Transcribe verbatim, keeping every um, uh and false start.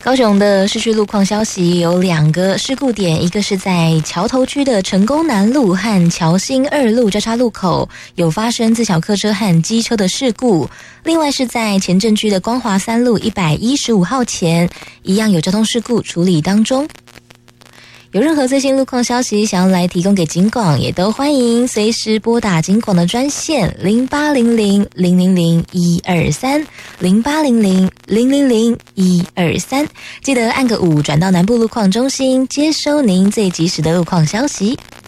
高雄的市区路况消息有两个事故点，一个是在桥头区的成功南路和桥新二路交叉路口有发生自小客车和机车的事故，另外是在前镇区的光华三路一百一十五号前一样有交通事故处理当中。有任何最新路况消息想要来提供给警广，也都欢迎随时拨打警广的专线零八零零零零零一二三零八零零零零零一二三，记得按个五转到南部路况中心，接收您最及时的路况消息。